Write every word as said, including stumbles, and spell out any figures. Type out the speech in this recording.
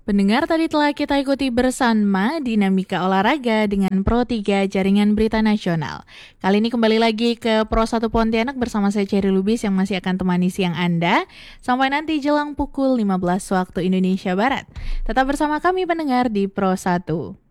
Pendengar, tadi telah kita ikuti bersama dinamika olahraga dengan Pro tiga Jaringan Berita Nasional. Kali ini kembali lagi ke Pro satu Pontianak bersama saya Cherry Lubis yang masih akan temani siang Anda sampai nanti jelang pukul lima belas waktu Indonesia Barat. Tetap bersama kami pendengar di Pro satu.